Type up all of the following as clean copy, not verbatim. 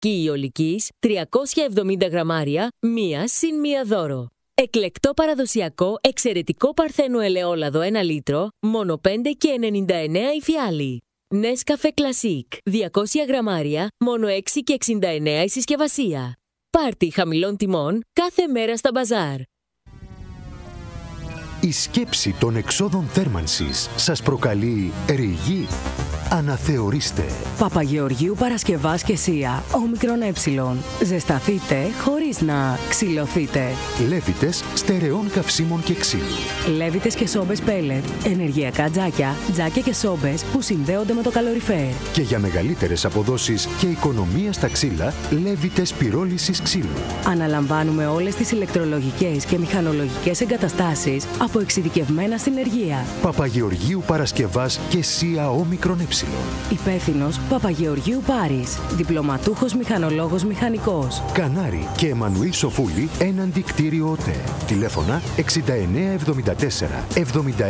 λευκή ιολικής, 370 γραμμάρια, μία συν μία δώρο. Εκλεκτό παραδοσιακό εξαιρετικό παρθένο ελαιόλαδο 1 λίτρο, μόνο 5,99 η φιάλη. Nescafe Classic, 200 γραμμάρια, μόνο 6,69 η συσκευασία. Πάρτι χαμηλών τιμών κάθε μέρα στα μπαζάρ. Η σκέψη των εξόδων θέρμανσης σας προκαλεί ρηγή. Αναθεωρήστε. Παπαγεωργίου Παρασκευάς και Σία, όμικρον ε. Ζεσταθείτε χωρίς να ξυλωθείτε. Λέβητες στερεών καυσίμων και ξύλου. Λέβητες και σόμπες πέλετ, ενεργειακά τζάκια, τζάκια και σόμπες που συνδέονται με το καλοριφέρ. Και για μεγαλύτερες αποδόσεις και οικονομία στα ξύλα, Λέβητες πυρόλησης ξύλου. Αναλαμβάνουμε όλες τις ηλεκτρολογικές και μηχανολογικές εγκαταστάσεις από εξειδικευμένα συνεργεία. Παπαγεωργίου Παρασκευάς και Σία όμικρον ε. Υπεύθυνος Παπαγεωργίου Πάρης. Διπλωματούχος μηχανολόγος μηχανικός. Κανάρη και Εμμανουήλ Σοφούλη έναντι κτίριο ΟΤΕ. Τηλέφωνα 6974 7193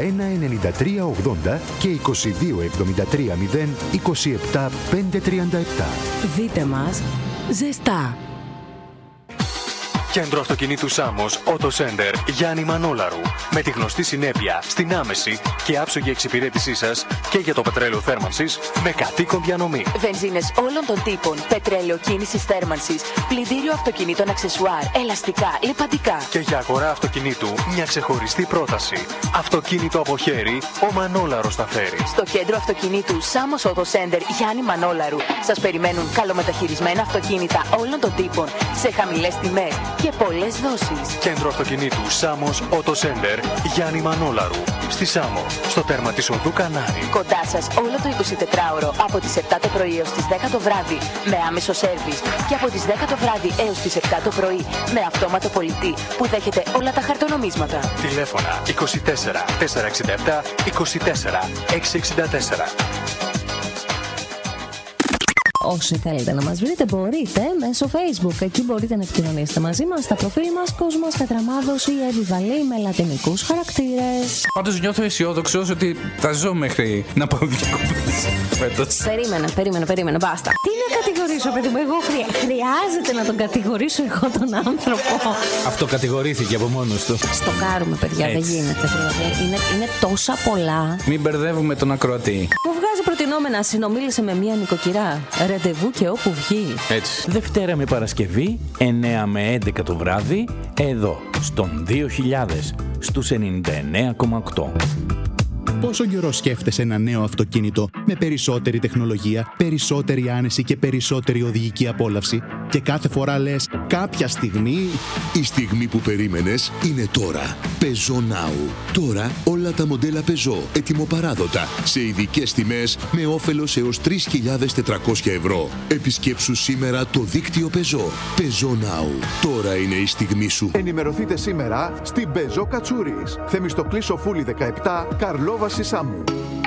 80 και 2273 0 27 537. Δείτε μας ζεστά. Κέντρο αυτοκινήτου Σάμος Auto Center Γιάννη Μανόλαρου. Με τη γνωστή συνέπεια στην άμεση και άψογη εξυπηρέτησή σας και για το πετρέλαιο θέρμανσης με κατοίκον διανομή. Βενζίνες όλων των τύπων, πετρέλαιο κίνησης θέρμανσης, πλυντήριο αυτοκινήτων αξεσουάρ, ελαστικά, λιπαντικά. Και για αγορά αυτοκινήτου μια ξεχωριστή πρόταση. Αυτοκίνητο από χέρι, ο Μανόλαρος τα φέρει. Στο κέντρο αυτοκινήτου Σάμος Auto Center Γιάννη Μανόλαρου σας περιμένουν καλομεταχειρισμένα αυτοκίνητα όλων των τύπων σε χαμηλές τιμές και πολλές δόσεις. Κέντρο αυτοκινήτου Σάμος Auto Center Γιάννη Μανόλαρου. Στη Σάμο, στο τέρμα της οδού Κανάρη. Κοντά σας όλο το 24ωρο από τις 7 το πρωί έως τις 10 το βράδυ με άμεσο σέρβις και από τις 10 το βράδυ έως τις 7 το πρωί με αυτόματο πολιτή που δέχεται όλα τα χαρτονομίσματα. Τηλέφωνα 24 467 24 664. Όσοι θέλετε να μας βρείτε μπορείτε μέσω Facebook. Εκεί μπορείτε να επικοινωνήσετε μαζί μας στα προφίλ μας Κόσμος Κατραμάδος ή Εύη Βαλή με λατινικούς χαρακτήρες. Πάντως νιώθω αισιόδοξος ότι θα ζω μέχρι να πάω διακοπές φέτος. Περίμενε, μπάστα. Τι να κατηγορήσω, παιδί μου, εγώ χρειάζεται να τον κατηγορήσω εγώ τον άνθρωπο. Αυτό κατηγορήθηκε από μόνος του. Στο κάρουμε, παιδιά, δεν γίνεται. Είναι τόσα πολλά. Μην μπερδεύουμε τον ακροατή. Μου βγάζει προτινόμενα, συνομίλησε με μία νοικοκυρά. Ραντεβού και όπου βγει. Έτσι. Δευτέρα με Παρασκευή, 9 με 11 το βράδυ, εδώ, στον 2000, στους 99,8. Πόσο καιρό σκέφτεσαι ένα νέο αυτοκίνητο με περισσότερη τεχνολογία, περισσότερη άνεση και περισσότερη οδηγική απόλαυση και κάθε φορά λες κάποια στιγμή... Η στιγμή που περίμενες είναι τώρα. Peugeot Now. Τώρα όλα τα μοντέλα Peugeot ετοιμοπαράδοτα σε ειδικές τιμές με όφελος έως 3.400 ευρώ. Επισκέψου σήμερα το δίκτυο Peugeot. Peugeot Now. Τώρα είναι η στιγμή σου. Ενημερωθείτε σήμερα στην Peugeot Κατσούρης. Θεμιστοκλή Σοφούλη 17, Καρλόβαση Σάμου.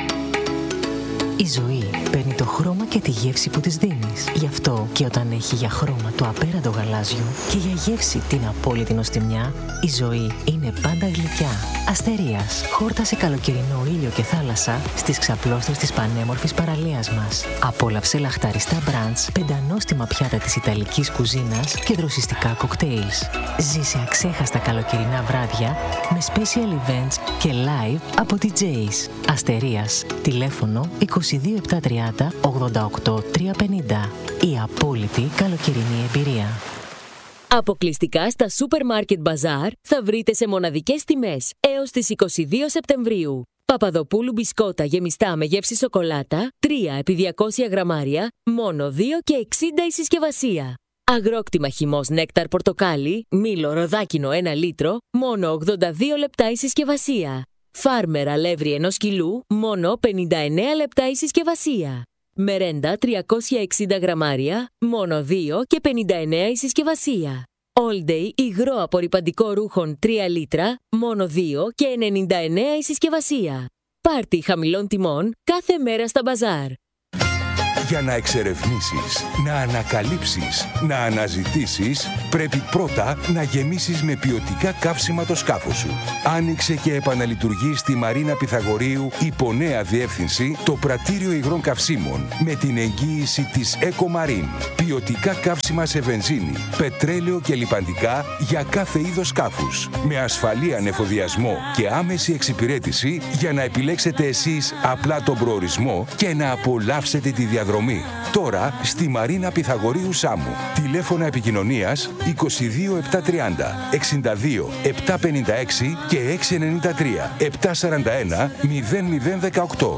Η ζωή παίρνει το χρώμα και τη γεύση που της δίνεις. Γι' αυτό και όταν έχει για χρώμα το απέραντο γαλάζιο και για γεύση την απόλυτη νοστιμιά, η ζωή είναι πάντα γλυκιά. Αστερίας, χόρτασε καλοκαιρινό ήλιο και θάλασσα στις ξαπλώστρες της πανέμορφης παραλίας μας. Απόλαυσε λαχταριστά μπραντς, πεντανόστιμα πιάτα της ιταλικής κουζίνας και δροσιστικά κοκτέιλς. Ζήσε αξέχαστα καλοκαιρινά βράδια με special events και live από DJs. Αστερίας, τηλέφωνο 22730 88 350. Η απόλυτη καλοκαιρινή εμπειρία. Αποκλειστικά στα Supermarket Bazaar θα βρείτε σε μοναδικές τιμές έως τις 22 Σεπτεμβρίου. Παπαδοπούλου μπισκότα γεμιστά με γεύση σοκολάτα, 3 επί 200 γραμμάρια, μόνο 2 και 60 η συσκευασία. Αγρόκτημα χυμός νέκταρ πορτοκάλι, μήλο ροδάκινο 1 λίτρο, μόνο 82 λεπτά η συσκευασία. Φάρμερ αλεύρι 1 κιλού, μόνο 59 λεπτά η συσκευασία. Μερέντα 360 γραμμάρια, μόνο 2 και 59 η συσκευασία. All Day υγρό απορρυπαντικό ρούχων 3 λίτρα, μόνο 2 και 99 η συσκευασία. Πάρτι χαμηλών τιμών κάθε μέρα στα μπαζάρ. Για να εξερευνήσεις, να ανακαλύψεις, να αναζητήσεις, πρέπει πρώτα να γεμίσεις με ποιοτικά καύσιμα το σκάφος σου. Άνοιξε και επαναλειτουργεί στη Μαρίνα Πυθαγορείου υπό νέα διεύθυνση το πρατήριο υγρών καυσίμων με την εγγύηση της EcoMarine. Ποιοτικά καύσιμα σε βενζίνη, πετρέλαιο και λιπαντικά για κάθε είδος σκάφους. Με ασφαλή ανεφοδιασμό και άμεση εξυπηρέτηση για να επιλέξετε εσείς απλά τον προορισμό και να απολαύσετε τη διαδρομή. Τώρα στη Μαρίνα Πυθαγορείου Σάμου. Τηλέφωνα επικοινωνίας 22 730 62 756 και 693 741 0018.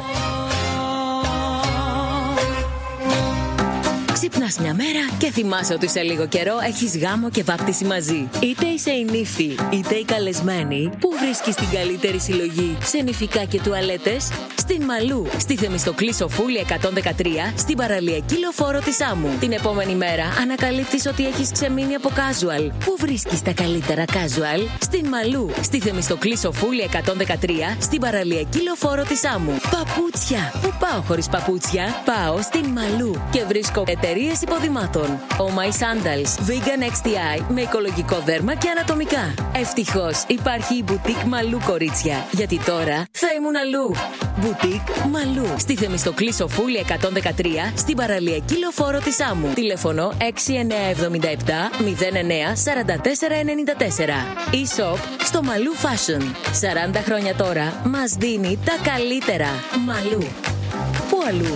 Ξυπνάς μια μέρα και θυμάσαι ότι σε λίγο καιρό έχεις γάμο και βάπτιση μαζί. Είτε είσαι η νύφη, είτε η καλεσμένη, που βρίσκεις την καλύτερη συλλογή σε νηφικά και τουαλέτες? Στην Μαλού, στη Θεμιστοκλή Σοφούλη 113, στην παραλιακή λεωφόρο της Άμμου. Την επόμενη μέρα ανακαλύπτεις ότι έχεις ξεμείνει από casual. Πού βρίσκεις τα καλύτερα casual? Στην Μαλού, στη Θεμιστοκλή Σοφούλη 113, στην παραλιακή λεωφόρο της Άμμου. Παπούτσια! Πού πάω χωρίς παπούτσια? Πάω στην Μαλού και βρίσκω εταιρείες υποδημάτων. Oh My Sandals, Vegan XTI με οικολογικό δέρμα και ανατομικά. Ευτυχώς υπάρχει η Boutique Μαλού, κορίτσια, γιατί τώρα θα ήμουν αλλού. Boutique Μαλού, στη Θεμιστοκλή Σοφούλη 113, στην παραλιακή λεωφόρο της Άμμου. Τηλέφωνο 6977 09 44 94. E-shop στο Μαλού Fashion. 40 χρόνια τώρα μας δίνει τα καλύτερα. Μαλού. Πού αλλού?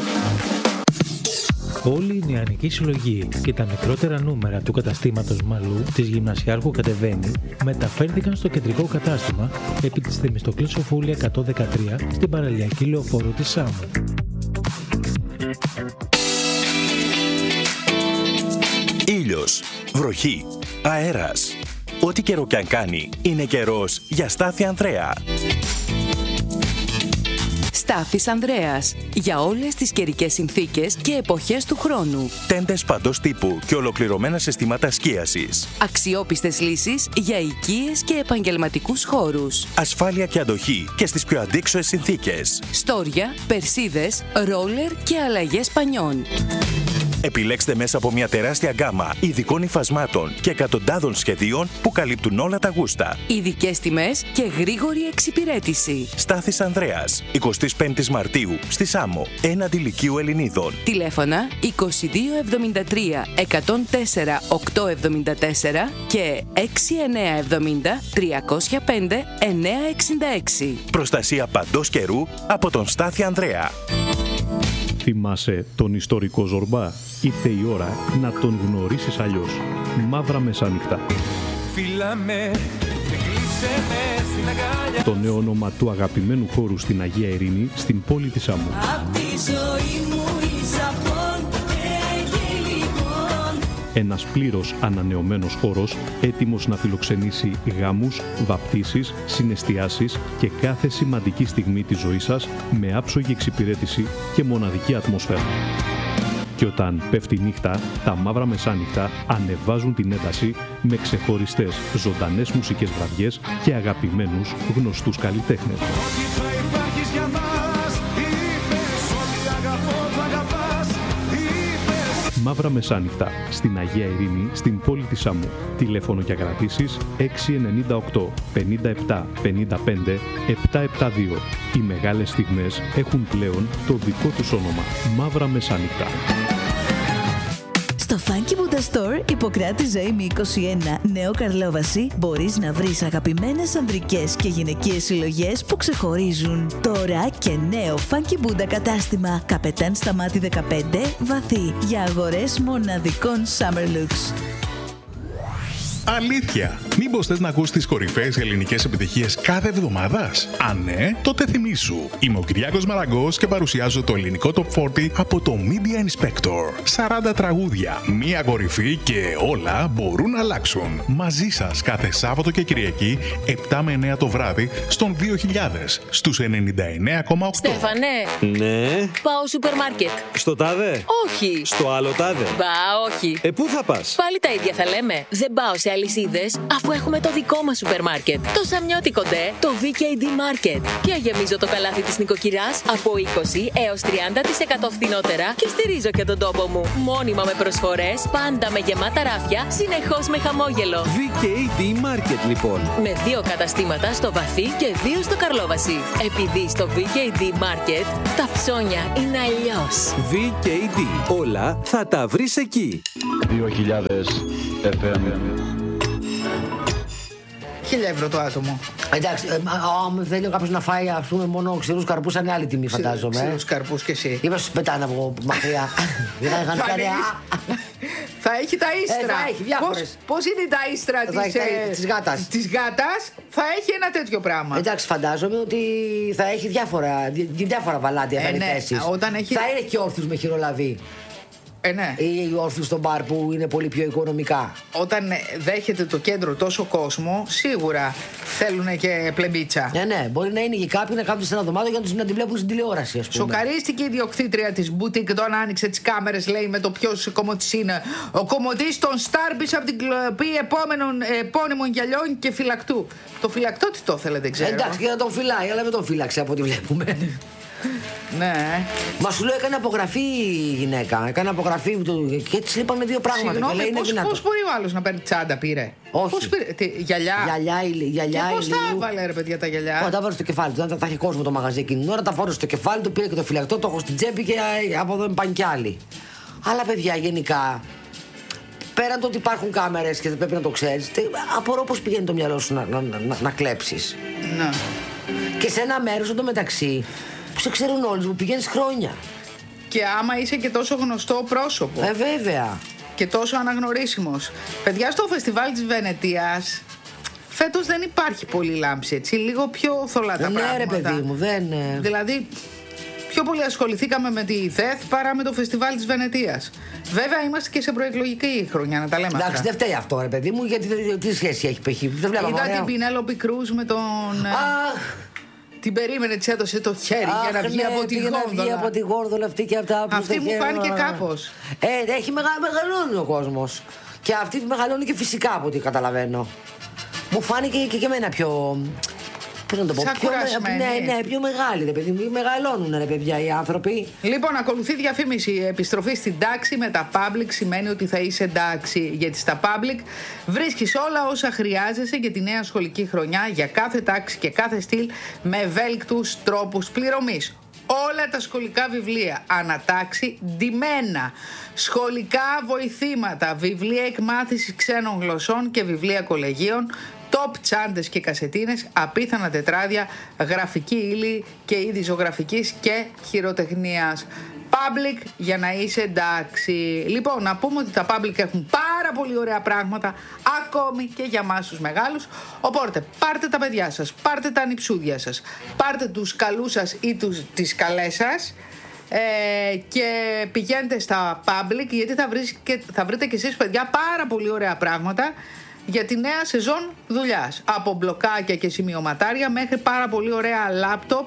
Όλη η νεανική συλλογή και τα μικρότερα νούμερα του καταστήματος Μαλού της Γυμνασιάρχου Κατεβαίνει μεταφέρθηκαν στο κεντρικό κατάστημα επί της Θεμιστοκλής Σοφούλη 113 στην παραλιακή λεωφόρο της Σάμμου. Ήλιος, βροχή, αέρας. Ό,τι καιρό κι αν κάνει, είναι καιρός για Στάθη Ανδρέα. Στάθης Ανδρέας. Για όλες τις καιρικές συνθήκες και εποχές του χρόνου. Τέντες παντός τύπου και ολοκληρωμένα συστήματα σκίασης. Αξιόπιστες λύσεις για οικίες και επαγγελματικούς χώρους. Ασφάλεια και αντοχή και στις πιο αντίξωες συνθήκες. Στόρια, περσίδες, ρόλερ και αλλαγές πανιών. Επιλέξτε μέσα από μια τεράστια γκάμα ειδικών υφασμάτων και εκατοντάδων σχεδίων που καλύπτουν όλα τα γούστα. Ειδικές τιμές και γρήγορη εξυπηρέτηση. Στάθης Ανδρέας, 25 Μαρτίου, στη Σάμμο, έναντι Λυκείου Ελληνίδων. Τηλέφωνα 2273 104 874 και 6970 305 966. Προστασία παντός καιρού από τον Στάθη Ανδρέα. Θυμάσαι τον ιστορικό Ζορμπά? Ήρθε η ώρα να τον γνωρίσεις αλλιώς. Μαύρα Μεσάνυχτα. Το νέο όνομα του αγαπημένου χώρου στην Αγία Ειρήνη, στην πόλη της Άμμου. Ένας πλήρως ανανεωμένος χώρος, έτοιμος να φιλοξενήσει γάμους, βαπτίσεις, συναισθιάσεις και κάθε σημαντική στιγμή της ζωής σας με άψογη εξυπηρέτηση και μοναδική ατμόσφαιρα. Και όταν πέφτει νύχτα, τα Μαύρα Μεσάνυχτα ανεβάζουν την ένταση με ξεχωριστές ζωντανές μουσικές βραδιές και αγαπημένους γνωστούς καλλιτέχνες. Μαύρα Μεσάνυχτα, στην Αγία Ειρήνη, στην πόλη της Άμμου. Τηλέφωνο για κρατήσεις 698 57 55 772. Οι μεγάλες στιγμές έχουν πλέον το δικό τους όνομα. Μαύρα Μεσάνυχτα. Στο Funky Buddha Store, Ιπποκράτη Ζωήμη 21, Νέο Καρλόβαση, μπορείς να βρεις αγαπημένες ανδρικές και γυναικείες συλλογές που ξεχωρίζουν. Τώρα και νέο Funky Buddha κατάστημα, Καπετάν Σταμάτη 15, Βαθύ, για αγορές μοναδικών Summer Looks. Αλήθεια! Μήπως θες να ακούσεις τις κορυφαίες ελληνικές επιτυχίες κάθε εβδομάδας? Αν ναι, τότε θυμήσου. Είμαι ο Κυριάκος Μαραγκός και παρουσιάζω το ελληνικό Top 40 από το Media Inspector. 40 τραγούδια, μία κορυφή και όλα μπορούν να αλλάξουν. Μαζί σας κάθε Σάββατο και Κυριακή, 7 με 9 το βράδυ, στον 2000, στους 99,8. Στέφανε! Ναι. Πάω σούπερ μάρκετ. Στο τάδε? Όχι. Στο άλλο τάδε? Μπα, όχι. Πού θα πας? Πάλι τα ίδια θα λέμε. Δεν πάω σε αλυσίδες, αφού που έχουμε το δικό μας σούπερ μάρκετ. Το Σαμιώτικο Ντε, το VKD Market. Και γεμίζω το καλάθι της νοικοκυράς από 20 έως 30% φθηνότερα και στηρίζω και τον τόπο μου. Μόνιμα με προσφορές, πάντα με γεμάτα ράφια, συνεχώς με χαμόγελο. VKD Market λοιπόν. Με 2 καταστήματα στο Βαθύ και 2 στο Καρλόβαση. Επειδή στο VKD Market τα ψώνια είναι αλλιώς. VKD. Όλα θα τα βρεις εκεί. 2000 FM. 1.000 ευρώ το άτομο. Εντάξει, αν θέλει κάποιος να φάει ας πούμε μόνο ξηρούς καρπούς, είναι άλλη τιμή φαντάζομαι. Ξηρούς καρπούς και εσύ. Είπα στους πετάνε από μακριά. Θα έχει τα ίστρα. Θα έχει διάφορες. Πώς είναι τα ίστρα της γάτας. Της γάτας θα έχει ένα τέτοιο πράγμα. Εντάξει, φαντάζομαι ότι θα έχει διάφορα βαλάντια θέσεις. Θα είναι και όρθιους με χειρολαβή. Ναι. Ή όρθιους στο μπαρ που είναι πολύ πιο οικονομικά. Όταν δέχεται το κέντρο τόσο κόσμο, σίγουρα θέλουν και πλεμπίτσα. Ναι, μπορεί να είναι και κάποιοι να κάνουν σε ένα δωμάτιο για να την βλέπουν στην τηλεόραση, ας πούμε. Σοκαρίστηκε η ιδιοκτήτρια της μπουτίκ όταν άνοιξε τις κάμερες, λέει, με το ποιος κομμωτής είναι. Ο κομμωτής των Στάρμπις από την κλοπή επώνυμων γυαλιών και φυλακτού. Το φυλακτό τι το ήθελε, δεν ξέρω. Εντάξει, και να τον φυλάει, αλλά δεν τον φύλαξε από ό,τι βλέπουμε. Ναι. Μα σου λέω, έκανε απογραφή η γυναίκα. Έκανε απογραφή και έτσι είπαμε 2 πράγματα. Συγγνώμη, πώς μπορεί ο άλλος να παίρνει τσάντα, πήρε? Όχι. Πώς πήρε, γυαλιά. Γυαλιά. Και πώς τα έβαλε, ρε παιδιά, τα γυαλιά? Τα έβαλε στο κεφάλι του. Θα είχε κόσμο το μαγαζί εκείνη την ώρα, τα φόρεσε στο κεφάλι του, πήρε και το φυλακτό, το έχω στην τσέπη και από εδώ πάνε κι άλλοι. Αλλά παιδιά, γενικά, πέραν το ότι υπάρχουν κάμερες και δεν πρέπει να το ξέρεις, απορώ πώς πηγαίνει το μυαλό σου να κλέψεις. Ναι. Και σε ένα μέρος εντωμεταξύ που σε ξέρουν όλοι, που πηγαίνεις χρόνια. Και άμα είσαι και τόσο γνωστό πρόσωπο. Βέβαια. Και τόσο αναγνωρίσιμος. Παιδιά, στο φεστιβάλ της Βενετίας φέτος δεν υπάρχει πολύ λάμψη, έτσι. Λίγο πιο θολά τα πράγματα. Ναι, ρε παιδί μου, δεν. Δηλαδή, πιο πολύ ασχοληθήκαμε με τη ΔΕΘ παρά με το φεστιβάλ της Βενετίας. Βέβαια, είμαστε και σε προεκλογική χρονιά, να τα λέμε αυτά. Εντάξει, δεν φταίει αυτό, ρε παιδί μου, γιατί τι σχέση έχει π.χ. Είδα την Πινέλοπη Κρούζ με τον. Την περίμενε, της έδωσε το χέρι για να βγει από τη γόρδολα. Να βγει από τη γόρδολα αυτή και αυτά. Αυτή μου φάνηκε κάπως. Έχει μεγαλώνει ο κόσμος. Και αυτή μεγαλώνει και φυσικά από ό,τι καταλαβαίνω. Μου φάνηκε και εμένα πιο. Πώς να το πω, πιο μεγάλη, ρε παιδί μου. Μεγαλώνουν, ρε παιδιά, οι άνθρωποι. Λοιπόν, ακολουθεί διαφήμιση. Επιστροφή στην τάξη με τα public σημαίνει ότι θα είσαι εντάξει. Γιατί στα public βρίσκεις όλα όσα χρειάζεσαι για τη νέα σχολική χρονιά, για κάθε τάξη και κάθε στυλ, με ευέλικτους τρόπους πληρωμής. Όλα τα σχολικά βιβλία, ανατάξη, ντυμένα, σχολικά βοηθήματα, βιβλία εκμάθησης ξένων γλωσσών και βιβλία κολεγίων, top τσάντες και κασετίνες, απίθανα τετράδια, γραφική ύλη και είδη ζωγραφικής και χειροτεχνίας. Public για να είσαι εντάξει. Λοιπόν, να πούμε ότι τα Public έχουν πάρα πολύ ωραία πράγματα, ακόμη και για εμάς τους μεγάλους. Οπότε πάρτε τα παιδιά σας, πάρτε τα ανιψούδια σας, πάρτε τους καλούς σας ή τις καλές σας και πηγαίνετε στα Public, γιατί θα βρείτε και εσείς, παιδιά, πάρα πολύ ωραία πράγματα για τη νέα σεζόν δουλειάς. Από μπλοκάκια και σημειωματάρια μέχρι πάρα πολύ ωραία λάπτοπ,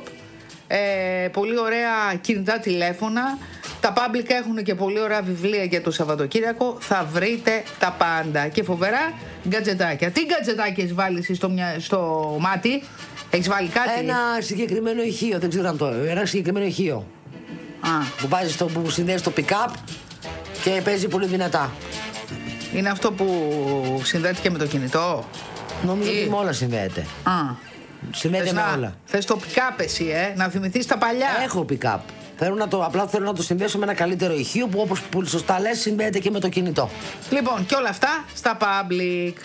πολύ ωραία κινητά τηλέφωνα. Τα Public έχουν και πολύ ωραία βιβλία για το Σαββατοκύριακο. Θα βρείτε τα πάντα και φοβερά γκατζετάκια. Τι γκατζετάκια έχεις βάλει στο μάτι? Έχεις βάλει κάτι? Ένα συγκεκριμένο ηχείο, δεν ξέρω αν το. Ένα συγκεκριμένο ηχείο. Που βάζεις που συνδέεις το pick-up και παίζει πολύ δυνατά. Είναι αυτό που συνδέεται και με το κινητό? Νομίζω ότι με όλα συνδέεται. Συνδέεται με όλα. Θες το pick-up εσύ, να θυμηθείς τα παλιά? Έχω pick-up. Απλά θέλω να το συνδέσω με ένα καλύτερο ηχείο που, όπως πολύ σωστά λες, συνδέεται και με το κινητό. Λοιπόν, και όλα αυτά στα Public.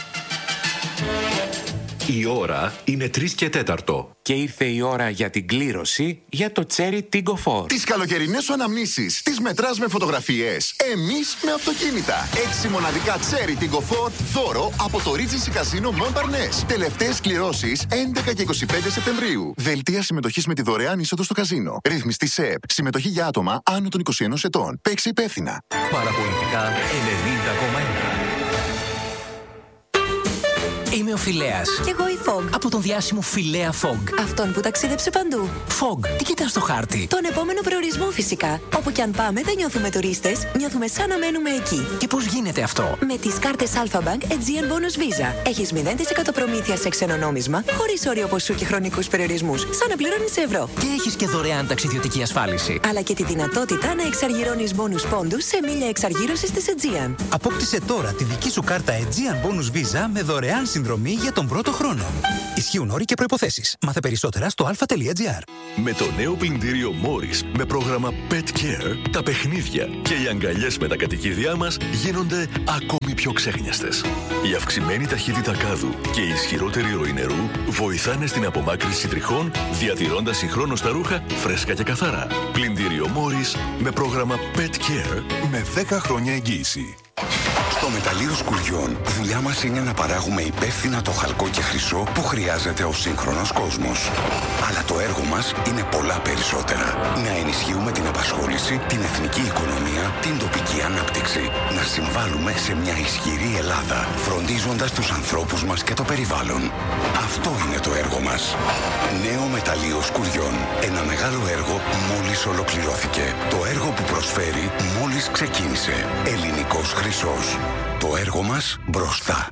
Η ώρα είναι 3 και 4. Και ήρθε η ώρα για την κλήρωση για το Cherry Tiggo 4. Τις καλοκαιρινές σου αναμνήσεις τις μετράς με φωτογραφίες. Εμείς με αυτοκίνητα. 6 μοναδικά Cherry Tiggo 4 δώρο από το Regency Casino Mont Parnasse. Τελευταίες κληρώσεις 11 και 25 Σεπτεμβρίου. Δελτία συμμετοχής με τη δωρεάν είσοδο στο καζίνο. Ρύθμιστη ΣΕΠ. Συμμετοχή για άτομα άνω των 21 ετών. Παίξε υπεύθυνα. Παραπολιτικά 90,1. Η Είμαι ο Φιλέας. Κι εγώ η Fog. Από τον διάσημο Φιλέα Fog. Αυτόν που ταξίδεψε παντού. Fog, τι κοιτάς στο χάρτη? Τον επόμενο προορισμό φυσικά. Όπου κι αν πάμε δεν νιώθουμε τουρίστες, νιώθουμε σαν να μένουμε εκεί. Και πώς γίνεται αυτό? Με τις κάρτες Alpha Bank Aegean Bonus Visa. Έχεις 0% προμήθεια σε ξένο νόμισμα, χωρίς όριο ποσού και χρονικούς περιορισμούς, σαν να πληρώνεις σε ευρώ. Και έχεις και δωρεάν ταξιδιωτική ασφάλιση. Αλλά και τη δυνατότητα να εξαργυρώνεις bonus πόντους σε μίλια εξαργύρωσης της Aegean. Απόκτησε τώρα τη δική σου κάρτα Aegean Bonus Visa με δωρεάν συνδρομή για τον πρώτο χρόνο. Ισχύουν όροι και προϋποθέσεις. Μάθε περισσότερα στο alpha.gr. Με το νέο πλυντήριο Morris με πρόγραμμα Pet Care, τα παιχνίδια και οι αγκαλιές με τα κατοικίδια μας γίνονται ακόμη πιο ξέχνιαστες. Η αυξημένη ταχύτητα κάδου και η ισχυρότερη ροή νερού βοηθάνε στην απομάκρυνση τριχών, διατηρώντας συγχρόνως τα ρούχα φρέσκα και καθαρά. Πλυντήριο Morris με πρόγραμμα Pet Care με 10 χρόνια εγγύηση. Στο μεταλλείο σκουριών, δουλειά μας είναι να παράγουμε υπεύθυνα το χαλκό και χρυσό που χρειάζεται ο σύγχρονος κόσμος. Αλλά το έργο μας είναι πολλά περισσότερα. Να ενισχύουμε την απασχόληση, την εθνική οικονομία, την τοπική ανάπτυξη. Να συμβάλλουμε σε μια ισχυρή Ελλάδα, φροντίζοντας τους ανθρώπους μας και το περιβάλλον. Αυτό είναι το έργο μας. Νέο μεταλλείο σκουριών. Ένα μεγάλο έργο μόλις ολοκληρώθηκε. Το έργο που προσφέρει μόλις ξεκίνησε. Ελληνικός χρυσός. Το έργο μας μπροστά.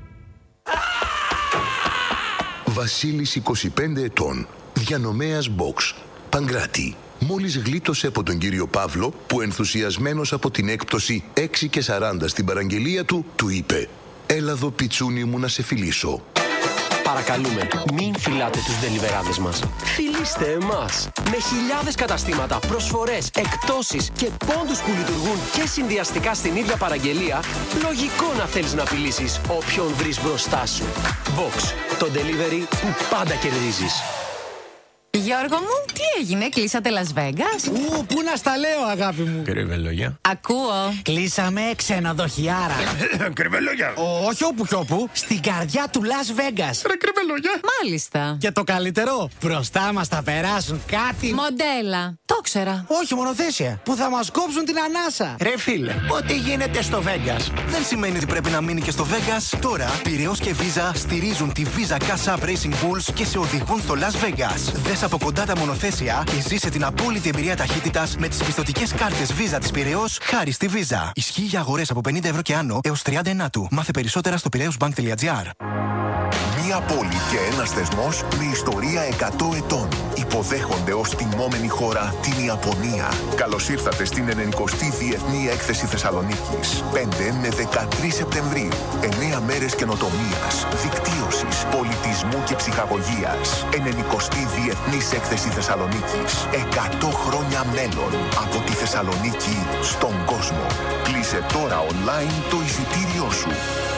Βασίλης 25 ετών, διανομέας box, Παγκράτη. Μόλις γλίτωσε από τον κύριο Παύλο που ενθουσιασμένος από την έκπτωση 6 και 40 στην παραγγελία του, του είπε «Έλα εδώ πιτσούνι μου να σε φιλήσω». Παρακαλούμε, μην φυλάτε τους ντελιβεράδες μας. Φιλήστε εμάς. Με χιλιάδες καταστήματα, προσφορές, εκπτώσεις και πόντους που λειτουργούν και συνδυαστικά στην ίδια παραγγελία, λογικό να θέλεις να φιλήσεις όποιον βρεις μπροστά σου. Box, το delivery που πάντα κερδίζεις. Γιώργο μου, τι έγινε, κλείσατε Las Vegas? Πού να στα λέω, αγάπη μου. Κρυβελόγια. Ακούω. Κλείσαμε ξενοδοχιάρα. Κρυβελόγια. Όχι όπου κι όπου, στην καρδιά του Las Vegas. Ρε κρυβελόγια. Μάλιστα. Και το καλύτερο, μπροστά μας θα περάσουν κάτι. Μοντέλα. Το ξέρα. Όχι, μονοθέσια. Που θα μας κόψουν την ανάσα. Ρε φίλε, ό,τι γίνεται στο Vegas δεν σημαίνει ότι πρέπει να μείνει και στο Vegas. Τώρα, Πειραιώς και Visa στηρίζουν τη Visa Cash App Racing Bulls και σε οδηγούν στο Las Vegas. Δες από κοντά τα μονοθέσια και ζήσε την απόλυτη εμπειρία ταχύτητας με τις πιστωτικές κάρτες Visa της Πειραιώς χάρη στη Visa. Ισχύει για αγορές από 50 ευρώ και άνω έως 30 του. Μάθε περισσότερα στο piraeusbank.gr. Μια πόλη και ένας θεσμός με ιστορία 100 ετών. Υποδέχονται ως τιμόμενη χώρα την Ιαπωνία. Καλώς ήρθατε στην 90η Διεθνή Έκθεση Θεσσαλονίκης. 5 με 13 Σεπτεμβρίου. 9 μέρες καινοτομίας, δικτύωσης, πολιτισμού και ψυχαγωγίας. 90η Διεθνής Έκθεση Θεσσαλονίκης. 100 χρόνια μέλλον από τη Θεσσαλονίκη στον κόσμο. Κλείσε τώρα online το εισιτήριό σου.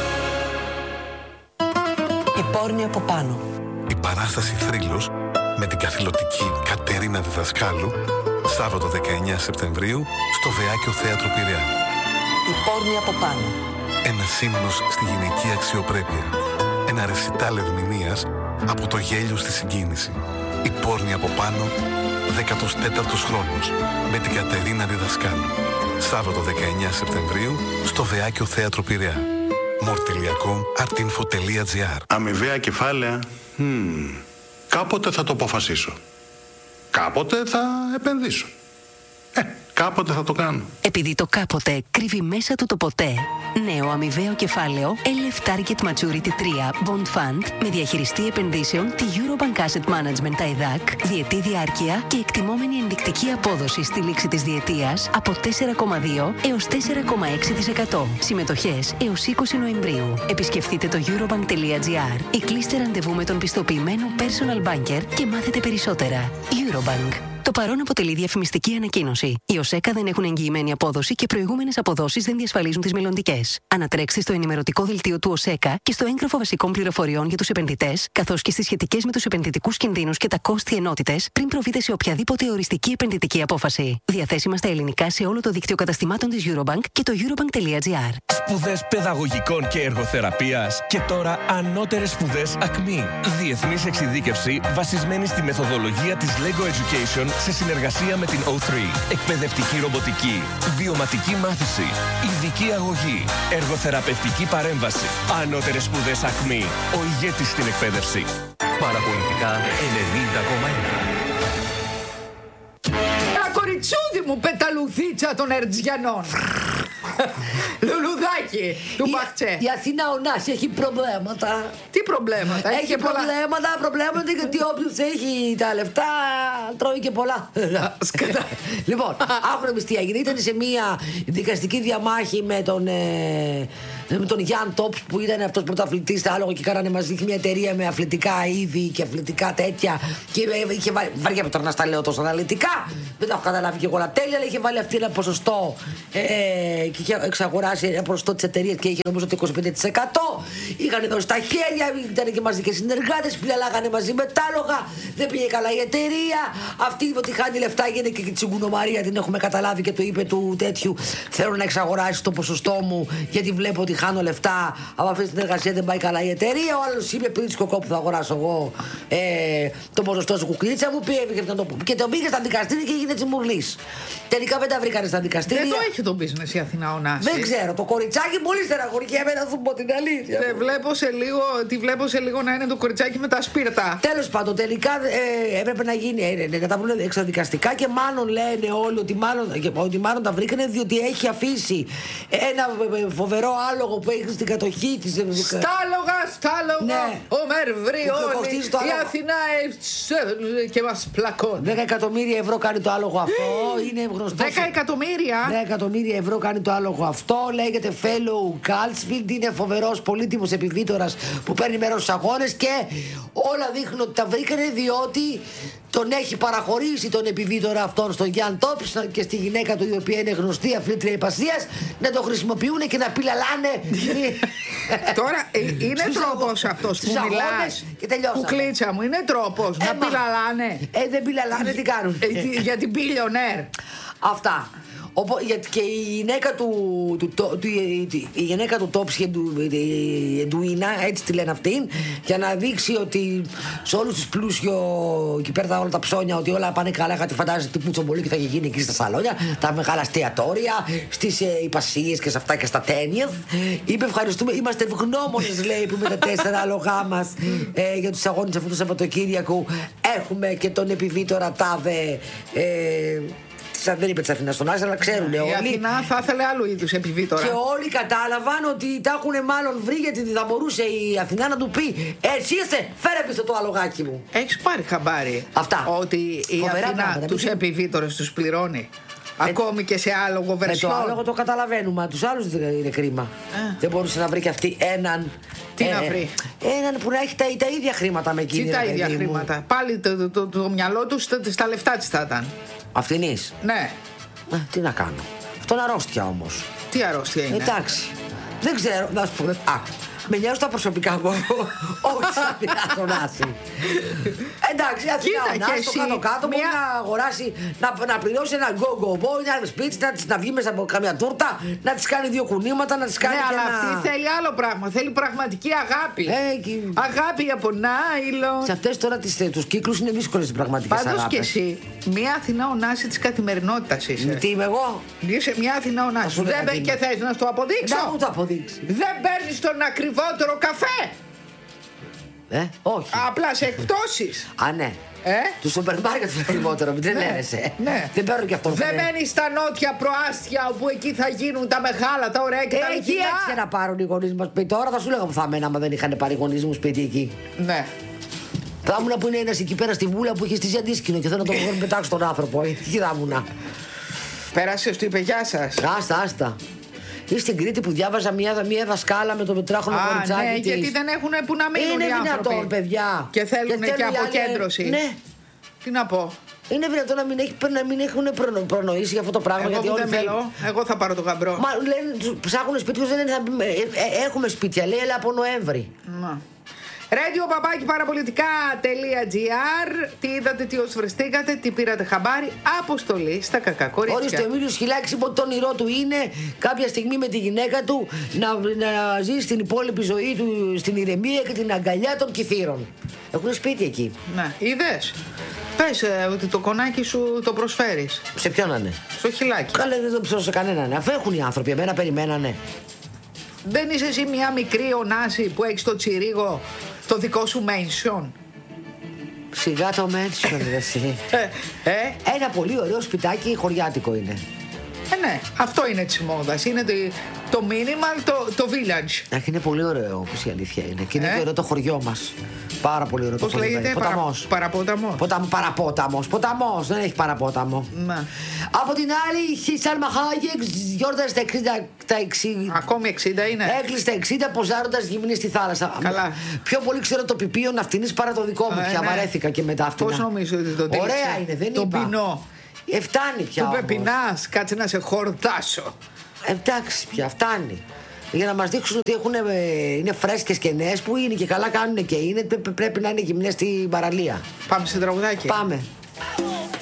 Η πόρνη από πάνω. Η παράσταση Θρύλος με την καθηλωτική Κατερίνα Διδασκάλου Σάββατο 19 Σεπτεμβρίου στο Βεάκιο Θέατρο Πειραιά. Η πόρνη από πάνω. Ένα ύμνος στη γυναική αξιοπρέπεια. Ένα ρεσιτάλ ερμηνείας από το γέλιο στη συγκίνηση. Η πόρνη από πάνω, 14ος χρόνος με την Κατερίνα Διδασκάλου. Σάββατο 19 Σεπτεμβρίου στο Βεάκιο Θέατρο Πειραιά. more.com.artinfo.gr. Αμοιβαία κεφάλαια. Κάποτε θα το αποφασίσω. Κάποτε θα επενδύσω. Κάποτε θα το κάνω. Επειδή το κάποτε κρύβει μέσα του το ποτέ. Νέο αμοιβαίο κεφάλαιο LF Target Maturity 3 Bond Fund με διαχειριστή επενδύσεων τη Eurobank Asset Management ΤΑΙΔΑΚ, διετή διάρκεια και εκτιμόμενη ενδεικτική απόδοση στη λήξη της διετίας από 4,2 έως 4,6%. Συμμετοχές έως 20 Νοεμβρίου. Επισκεφτείτε το eurobank.gr ή κλείστε ραντεβού με τον πιστοποιημένο personal banker και μάθετε περισσότερα. Eurobank. Το παρόν αποτελεί διαφημιστική ανακοίνωση. Οι ΟΣΕΚΑ δεν έχουν εγγυημένη απόδοση και προηγούμενες αποδόσεις δεν διασφαλίζουν τις μελλοντικές. Ανατρέξτε στο ενημερωτικό δελτίο του ΟΣΕΚΑ και στο έγγραφο βασικών πληροφοριών για τους επενδυτές, καθώς και στις σχετικές με τους επενδυτικούς κινδύνους και τα κόστη ενότητες, πριν προβείτε σε οποιαδήποτε οριστική επενδυτική απόφαση. Διαθέσιμα στα ελληνικά σε όλο το δίκτυο καταστημάτων της Eurobank και το eurobank.gr. Σπουδές παιδαγωγικών και εργοθεραπείας και τώρα ανώτερες σπουδές ΑΚΜΗ. Διεθνής εξειδίκευση βασισμένη στη μεθοδολογία της LEGO Education Σε συνεργασία με την O3. Εκπαιδευτική ρομποτική, βιωματική μάθηση, ειδική αγωγή, εργοθεραπευτική παρέμβαση. Ανώτερες σπουδές ΑΚΜΗ. Ο ηγέτης στην εκπαίδευση. Παραπολιτικά 90,1. Κοριτσούδι μου, πεταλουδίτσα των Ερτζιανών. Λουλουδάκι του Μπαχτσέ. Η Αθήνα Ωνάση έχει προβλήματα. Τι προβλήματα? Έχει προβλήματα γιατί όποιος έχει τα λεφτά τρώει και πολλά. Λοιπόν, άκουρα τι έγινε. Ήταν σε μια δικαστική διαμάχη με τον Γιάν Τόπς που ήταν αυτός πρωταθλητής στα άλογα και κάνανε μαζί μια εταιρεία με αθλητικά είδη και αθλητικά τέτοια. Και είχε βάλει. Βαριά με τώρα να στα λέω τόσο αναλυτικά. Δεν τα έχω καταλάβει και εγώ όλα τέλεια, αλλά είχε βάλει αυτή ένα ποσοστό και είχε εξαγοράσει ένα ποσοστό της εταιρείας και είχε νομίζω το 25%. Είχαν δώσει στα χέρια, ήταν και μαζί και συνεργάτες, πιλαλάγανε μαζί με τα άλογα. Δεν πήγε καλά η εταιρεία. Αυτή ότι χάνει λεφτά γίνεται και τη Τσιγκουνομαρία, την έχουμε καταλάβει και το είπε του τέτοιου. Θέλω να εξαγοράσει το ποσοστό μου γιατί βλέπω ότι χάνω λεφτά. Από αυτή την εργασία δεν πάει καλά η εταιρεία. Ο άλλος είπε πριν σκοκό που θα αγοράσω εγώ το ποσοστό σου κουκλίτσα μου. Και τον πήγε στα δικαστήρια και έγινε τσιμουρλής. Τελικά δεν τα βρήκανε στα δικαστήρια. Δεν το έχει το business η Αθηνά Ωνάση. Δεν ξέρω. Το κοριτσάκι πολύ στεναχωριέμαι να σου πω την αλήθεια. Τη βλέπω σε λίγο να είναι το κοριτσάκι με τα σπίρτα. Τέλος πάντων, τελικά έπρεπε να γίνει να τα βρουν εξαδικαστικά και μάλλον λένε όλοι ότι μάλλον τα βρήκανε διότι έχει αφήσει ένα φοβερό άλογο που έχει στην κατοχή της. Στάλογα, ναι. Ο Μερβριώνη. Η Αθηνά και μας πλακώνει. 10 εκατομμύρια ευρώ κάνει το άλογο αυτό. Είναι γνωστό. 10 εκατομμύρια. 10 εκατομμύρια ευρώ κάνει το άλογο αυτό. Λέγεται Fellow Calsfield. Είναι φοβερός, πολύτιμος επιβίτορας που παίρνει μέρος στους αγώνες και όλα δείχνουν ότι τα βρήκανε διότι τον έχει παραχωρήσει τον επιβίτορα αυτόν στον Γιάν Τόπς και στη γυναίκα του η οποία είναι γνωστή αθλήτρια υπασίας να το χρησιμοποιούν και να πιλαλάνε. Τώρα είναι τρόπος αυτός που μιλάς. Κουκλίτσα μου, είναι τρόπος να πιλαλάνε. Δεν πιλαλάνε, τι κάνουν. Για την billionaire. Αυτά. Και η γυναίκα του Τόπς, η Εντουίνα, έτσι τη λένε αυτήν, για να δείξει ότι σε όλους τους πλούσιο εκεί πέρα όλα τα ψώνια, ότι όλα πάνε καλά. Κάτι φαντάζεται τι πουτσομπολί και θα γίνει εκεί στα σαλόνια, τα μεγάλα εστιατόρια, στις υπασίες και σε αυτά και στα τένιες. Είπε ευχαριστούμε, είμαστε ευγνώμονες, λέει, που με τα 4 άλογά μας για τους αγώνες αυτού του Σαββατοκύριακου έχουμε και τον επιβίτορα τάδε. Δεν είπε της Αθηνάς στον Άσο, αλλά ξέρουν όλοι. Η Αθηνά θα ήθελε άλλου είδους επιβίτορα. Και όλοι κατάλαβαν ότι τα έχουν μάλλον βρει, γιατί θα μπορούσε η Αθηνά να του πει: εσύ είστε, φέρε πίσω το αλογάκι μου. Έχεις πάρει χαμπάρι αυτά. Ότι η Αθηνά τους επιβίτορες τους πληρώνει. Ακόμη και σε άλογο βερσιό. Το άλογο το καταλαβαίνουμε, τους άλλους είναι κρίμα. Δεν μπορούσε να βρει και αυτή έναν. Τι να βρει? Έναν που να έχει τα ίδια χρήματα με εκείνη. Τι τα ίδια χρήματα? Πάλι το μυαλό του στα λεφτά της θα ήταν. Αυτινής. Ναι. Τι να κάνω. Αυτό είναι αρρώστια όμως. Τι αρρώστια είναι? Εντάξει. Δεν ξέρω. Να σου πω. Με νοιάζουν τα προσωπικά μου. Όχι σαν τον Άση. Εντάξει, η Αθηνά Ωνάση στο κάτω-κάτω μπορεί να αγοράσει, να πληρώσει ένα go-go-boy, ένα σπίτι, να βγει μέσα από καμιά τούρτα, να της κάνει 2 κουνήματα, να της κάνει. Ναι, αλλά αυτή θέλει άλλο πράγμα. Θέλει πραγματική αγάπη. Αγάπη από νάιλον. Σε αυτές τώρα τους κύκλους είναι δύσκολες οι πραγματικές αγάπες. Πάντως και εσύ, μια Αθηνά Ωνάση της καθημερινότητας είσαι. Τι είμαι εγώ? Είσαι μια Αθηνά Ωνάση. Δεν και θες να σου το αποδείξω? Να μου το αποδείξει. Δεν παίρνεις τον ακριβότερο καφέ. Όχι. Απλά σε εκπτώσεις. Α, ναι. Του σούπερ μάρκετ είναι ακριβότερο, μην τρελαίνεσαι. Ναι. Δεν παίρνω κι αυτό. Δεν μένει στα νότια προάστια όπου εκεί θα γίνουν τα μεγάλα, τα ωραία και τα εκεί λιχτά. Έτσι να πάρουν οι γονείς μας σπίτι. Τώρα θα σου λέγα που θα μένω άμα δεν είχαν πάρει οι γονείς μου σπίτι εκεί. Ναι. Θα ήμουν που είναι ένας εκεί πέρα στη βούλα που είχε στήσει αντίσκηνο και θέλω να τον πετάξω τον άνθρωπο. Τι θα ήμουν. Πέρασε, του είπε γεια σας. Άστα. Ή στην Κρήτη που διάβαζα μια δασκάλα με το πετράχονο κοριτσάκι. Ναι, της. γιατί δεν έχουν που να μείνουν είναι οι άνθρωποι. δυνατόν, παιδιά. Και θέλουν και αποκέντρωση. Ναι. Τι να πω. Είναι δυνατόν να μην έχουν προνοήσει για αυτό το πράγμα. Εγώ γιατί δεν θέλω. Εγώ θα πάρω το γαμπρό. Μα λένε, ψάχνουν σπίτια, έχουμε σπίτια, λέει, αλλά από Νοέμβρη. radio@parapolitica.gr. Τι είδατε, τι ως βρεστήκατε, τι πήρατε χαμπάρι. Αποστολή στα κακά κορίτσια. Ορίστε, ο Εμίλιος Χιλάκης είπε ότι το όνειρό του είναι κάποια στιγμή με τη γυναίκα του να ζει στην υπόλοιπη ζωή του στην ηρεμία και την αγκαλιά των κυθύρων. Έχουν σπίτι εκεί. Ναι, είδες. Πες ότι το κονάκι σου το προσφέρεις. Σε ποιον να είναι? Στο Χιλάκι. Καλά, δεν το ψώσω σε κανέναν. Αφού έχουν οι άνθρωποι, εμένα περιμένανε. Δεν είσαι εσύ μια μικρή ονάση που έχεις το τσιρίγο, το δικό σου mansion? Σιγά το mansion, εσύ. Ένα πολύ ωραίο σπιτάκι χωριάτικο είναι. Ναι, αυτό είναι της μόδας. Είναι το minimal, το village. Αχ, είναι πολύ ωραίο, όπως η αλήθεια είναι. Και είναι και ωραίο το χωριό μας. Πάρα πολύ ωραίο το χωριό. Πώς λέγεται? Ποταμός. Παραπόταμος. Παραπόταμος. Ποταμός, δεν έχει παραπόταμο. Να. Από την άλλη, η Σάλμα Χάγεκ γιόρτασε τα 60. Ακόμη 60 είναι. Έκλεισε τα 60 ποζάροντας γυμνή στη θάλασσα. Καλά. Πιο πολύ ξέρω το πιπίο ναυτινής παρά το δικό μου. Πια βαρέθηκα και μετά αυτήν. Πώς νομίζω ότι το τύχησε? Ωραία είναι, δεν το είπα. πεινώ. Φτάνει πια. Του πεπινάς, κάτσε να σε χορτάσω. Εντάξει πια, φτάνει. Για να μας δείξουν ότι είναι φρέσκες και νέες, που είναι και καλά κάνουν και είναι, πρέπει να είναι γυμνές στην παραλία. Πάμε σε τραγουδάκι. Πάμε.